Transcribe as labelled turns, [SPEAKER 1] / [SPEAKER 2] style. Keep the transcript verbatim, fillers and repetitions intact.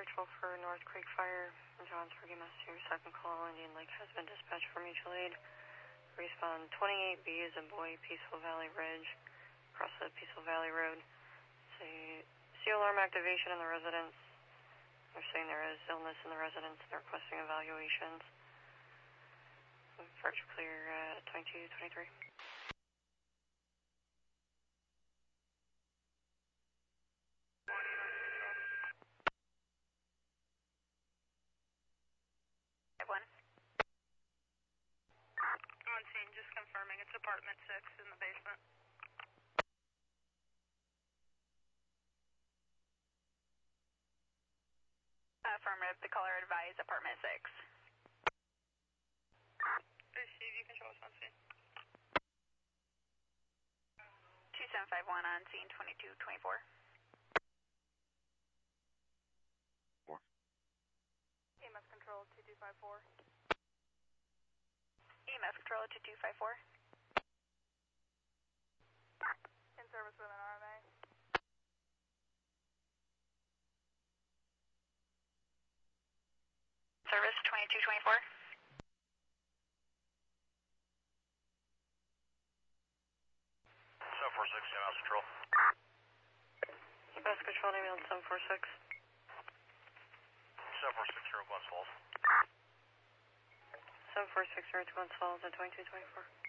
[SPEAKER 1] Rachel for North Creek Fire, Johnsburg, Massachusetts. Second call, Indian Lake has been dispatched for mutual aid. Respond twenty-eight B is a boy, Peaceful Valley Ridge, across the Peaceful Valley Road. Say, see alarm activation in the residence. They're saying there is illness in the residence. They're requesting evaluations. First clear uh, twenty-two twenty-three.
[SPEAKER 2] One.
[SPEAKER 3] On scene, just confirming. It's apartment six in the basement.
[SPEAKER 2] Affirmative, the caller advised apartment six.
[SPEAKER 3] Hey, Steve, you can show us on scene.
[SPEAKER 2] two seven five one on scene, twenty-two twenty-four.
[SPEAKER 3] E M S control, two two five four.
[SPEAKER 2] E M S control, two two five four.
[SPEAKER 3] In service with an R M A.
[SPEAKER 2] Service, twenty-two twenty-four.
[SPEAKER 4] seven four six, E M S control.
[SPEAKER 1] E M S control, name on seven four six.
[SPEAKER 4] seven four six zero, Glens Falls.
[SPEAKER 1] seven four six zero, Glens Falls, at twenty-two twenty-four.